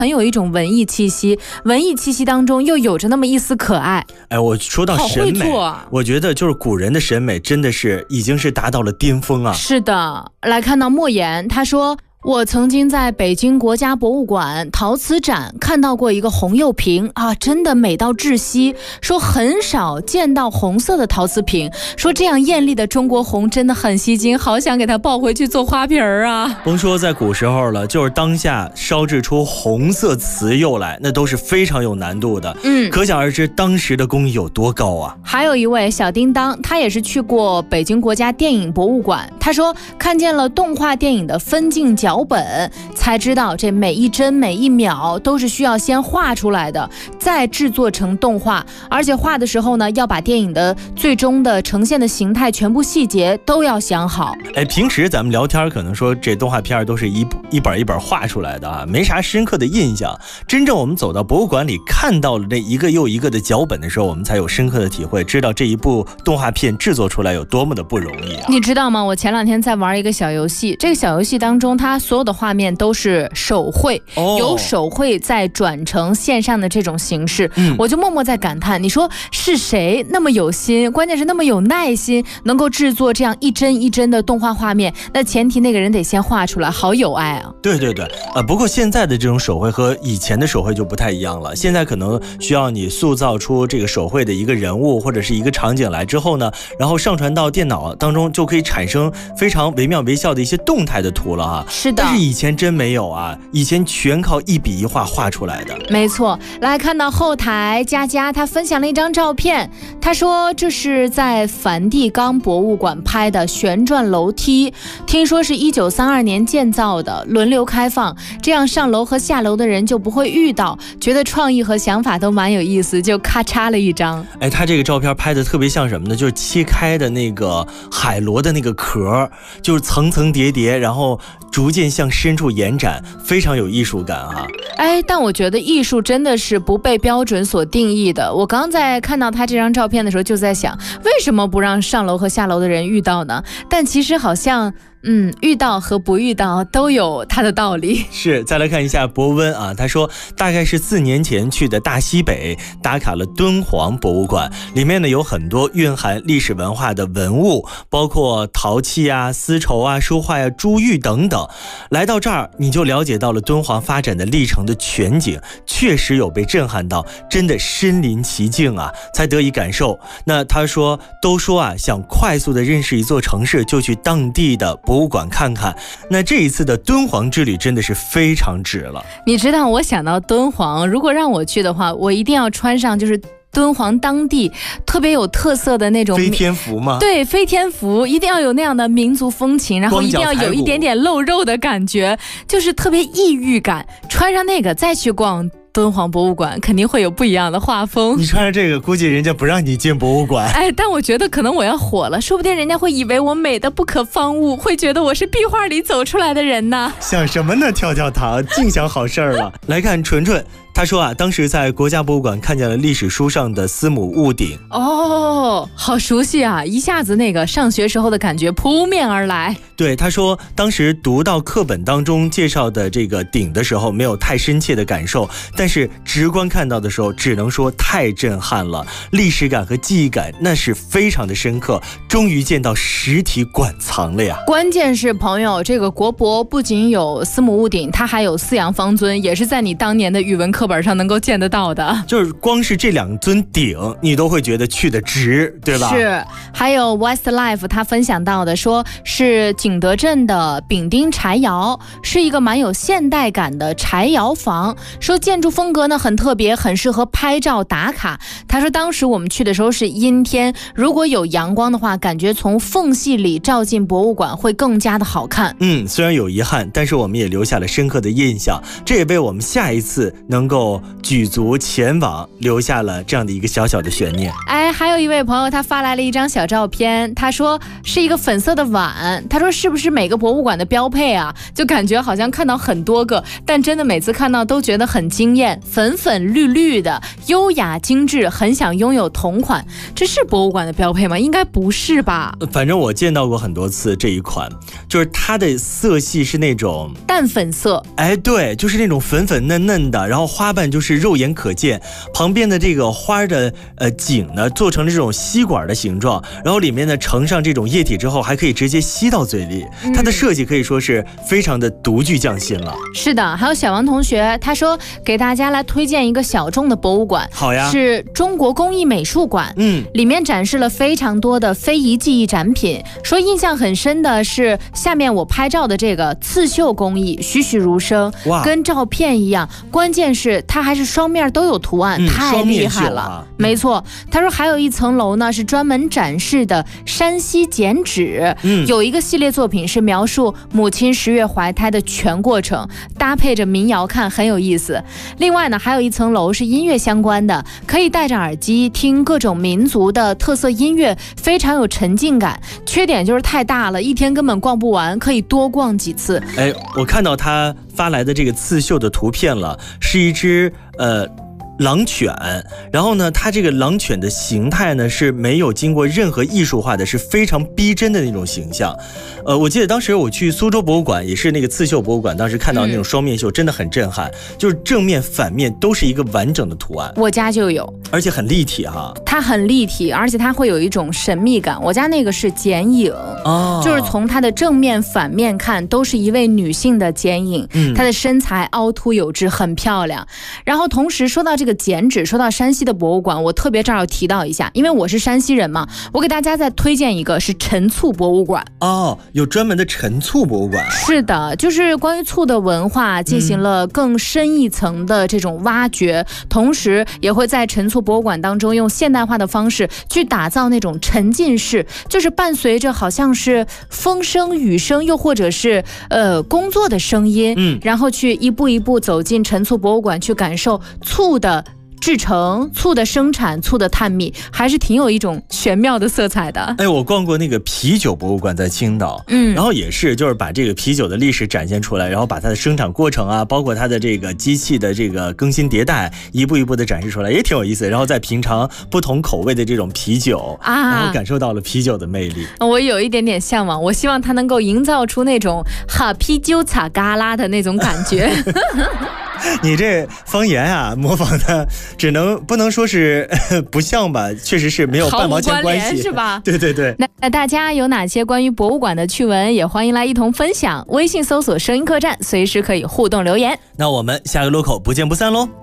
很有一种文艺气息，文艺气息当中又有着那么一丝可爱。 哎，我说到审美，我觉得就是古人的审美真的是已经是达到了巅峰啊。 是的，来看到莫言，他说，我曾经在北京国家博物馆陶瓷展看到过一个红釉瓶啊，真的美到窒息，说很少见到红色的陶瓷瓶，说这样艳丽的中国红真的很吸睛，好想给它抱回去做花瓶啊。 甭说在古时候了，就是当下烧制出红色瓷釉来，那都是非常有难度的。可想而知当时的工艺有多高啊。 还有一位小叮当，他也是去过北京国家电影博物馆，他说看见了动画电影的分镜脚本，才知道这每一帧每一秒都是需要先画出来的，再制作成动画，而且画的时候呢，要把电影的最终的呈现的形态全部细节都要想好。 平时咱们聊天可能说这动画片都是一本一本画出来的啊，没啥深刻的印象。真正我们走到博物馆里看到了这一个又一个的脚本的时候，我们才有深刻的体会，知道这一部动画片制作出来有多么的不容易啊。 你知道吗？我前2天在玩一个小游戏，这个小游戏当中它所有的画面都是手绘，由手绘再转成线上的这种形式，我就默默在感叹，你说是谁那么有心，关键是那么有耐心，能够制作这样一帧一帧的动画画面，那前提那个人得先画出来，好有爱啊。 对对对，不过现在的这种手绘和以前的手绘就不太一样了，现在可能需要你塑造出这个手绘的一个人物或者是一个场景来之后呢，然后上传到电脑当中，就可以产生非常惟妙惟肖的一些动态的图了啊。 是的， 但是以前真没有啊，以前全靠一笔一画画出来的。 没错，来看到后台佳佳他分享了一张照片，他说这是在梵蒂冈博物馆拍的旋转楼梯，听说是1932年建造的，轮流开放，这样上楼和下楼的人就不会遇到，觉得创意和想法都蛮有意思，就咔嚓了一张。 他这个照片拍的特别像什么呢？就是切开的那个海螺的那个壳，就是层层叠叠，然后逐渐向深处延展，非常有艺术感啊。 但我觉得艺术真的是不被标准所定义的。我刚在看到他这张照片的时候就在想，为什么不让上楼和下楼的人遇到呢？但其实好像遇到和不遇到都有它的道理。 是，再来看一下博温啊，他说大概是4年前去的大西北，打卡了敦煌博物馆，里面呢有很多蕴含历史文化的文物，包括陶器啊、丝绸啊、书画啊、珠玉等等。来到这儿，你就了解到了敦煌发展的历程的全景，确实有被震撼到，真的身临其境啊，才得以感受。那他说，都说啊，想快速的认识一座城市，就去当地的博物馆看看。那这一次的敦煌之旅真的是非常值了。 你知道，我想到敦煌，如果让我去的话，我一定要穿上就是敦煌当地特别有特色的那种飞天服吗？ 对，飞天服一定要有那样的民族风情，然后一定要有一点点露肉的感觉，就是特别异域感。穿上那个再去逛敦煌博物馆，肯定会有不一样的画风。 你穿着这个，估计人家不让你进博物馆。 但我觉得可能我要火了，说不定人家会以为我美的不可方物，会觉得我是壁画里走出来的人呢。 想什么呢？跳跳糖，净想好事儿了。来看纯纯。他说啊，当时在国家博物馆看见了历史书上的司母戊鼎。 好熟悉啊，一下子那个上学时候的感觉扑面而来。 对，他说当时读到课本当中介绍的这个鼎的时候，没有太深切的感受，但是直观看到的时候，只能说太震撼了，历史感和记忆感那是非常的深刻，终于见到实体馆藏了呀。 关键是朋友，这个国博不仅有司母戊鼎，它还有四羊方尊，也是在你当年的语文课本上能够见得到的。 就是光是这2尊鼎，你都会觉得去的值，对吧？ 是。还有 Westlife 他分享到的，说是景德镇的丙丁柴窑，是一个蛮有现代感的柴窑房，说建筑风格呢很特别，很适合拍照打卡。他说当时我们去的时候是阴天，如果有阳光的话，感觉从缝隙里照进博物馆会更加的好看。 虽然有遗憾，但是我们也留下了深刻的印象，这也为我们下一次能够举足前往留下了这样的一个小小的悬念。 还有一位朋友他发来了一张小照片，他说是一个粉色的碗，他说是不是每个博物馆的标配啊？就感觉好像看到很多个，但真的每次看到都觉得很惊艳，粉粉绿绿的，优雅精致，很想拥有同款。这是博物馆的标配吗？应该不是吧。 反正我见到过很多次这一款，就是它的色系是那种淡粉色， 哎，对，就是那种粉粉嫩嫩的，然后花瓣就是肉眼可见，旁边的这个花的茎呢做成了这种吸管的形状，然后里面呢盛上这种液体之后，还可以直接吸到嘴里。它的设计可以说是非常的独具匠心了。 是的，还有小王同学，他说给大家来推荐一个小众的博物馆， 好呀， 是中国工艺美术馆。里面展示了非常多的非遗技艺展品。说印象很深的是下面我拍照的这个刺绣工艺，栩栩如生，跟照片一样。关键是它还是双面都有图案，太厉害了。没错，他说还有一层楼呢是专门展示的山西剪纸，有一个系列作品是描述母亲10月怀胎的全过程，搭配着民谣看很有意思。另外呢，还有一层楼是音乐相关的，可以戴着耳机听各种民族的特色音乐，非常有沉浸感。缺点就是太大了，一天根本逛不完，可以多逛几次。 哎，我看到他发来的这个刺绣的图片了，是一只狼犬，然后呢，它这个狼犬的形态呢是没有经过任何艺术化的，是非常逼真的那种形象。我记得当时我去苏州博物馆，也是那个刺绣博物馆，当时看到那种双面绣，真的很震撼，就是正面反面都是一个完整的图案。 我家就有， 而且很立体哈。 它很立体，而且它会有一种神秘感。我家那个是剪影，就是从它的正面反面看都是一位女性的剪影，她的身材凹凸有致，很漂亮。然后同时说到这个剪纸，说到山西的博物馆，我特别这儿要提到一下，因为我是山西人嘛，我给大家再推荐一个是陈醋博物馆。 有专门的陈醋博物馆。 是的，就是关于醋的文化进行了更深一层的这种挖掘，同时也会在陈醋博物馆当中用现代化的方式去打造那种沉浸式，就是伴随着好像是风声、雨声，又或者是工作的声音，然后去一步一步走进陈醋博物馆，去感受醋的制成、醋的生产、醋的探秘，还是挺有一种玄妙的色彩的。 哎，我逛过那个啤酒博物馆，在青岛，然后也是就是把这个啤酒的历史展现出来，然后把它的生产过程啊，包括它的这个机器的这个更新迭代，一步一步的展示出来，也挺有意思。然后再品尝不同口味的这种啤酒然后感受到了啤酒的魅力。 我有一点点向往，我希望它能够营造出那种哈啤酒擦嘎啦的那种感觉。 你这方言啊，模仿的不能说是不像吧，确实是没有半毛钱关系， 是吧？ 对对对。 那大家有哪些关于博物馆的趣闻，也欢迎来一同分享。微信搜索声音客栈，随时可以互动留言。 那我们下个路口不见不散喽。